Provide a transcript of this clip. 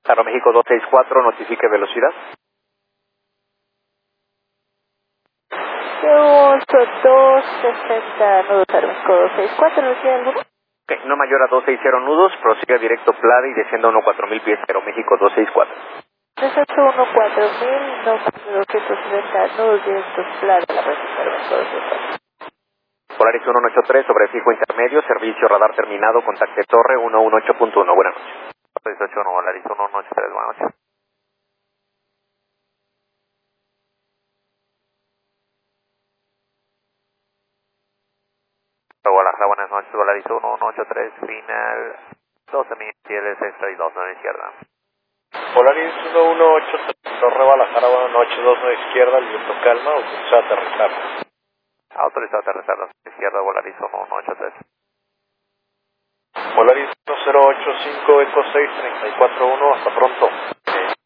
Aeroméxico 264, notifique velocidad. Uso 260 nudos Aeroméxico 264, ¿no tiene alguno? Ok, no mayor a 260 nudos, prosiga directo PLADE y descienda 14000 pies, Aeroméxico 264. 3814.000, no 260 nudos directos PLADE, la Aeroméxico 264. Polaris 1183, sobre fijo intermedio, servicio radar terminado, contacte torre 118.1, buenas noches. 381, Polaris 1183, buenas noches. Guadalajara, buenas noches, Polaris 1183, final 12.000 a la izquierda. Polaris 1183, Torre Guadalajara, buenas noches, 29 izquierda, el viento calma, autorizado a aterrizar. Autorizado a aterrizar a la izquierda, Polaris 1183. Polaris 1085, Eco 6, 341, hasta pronto.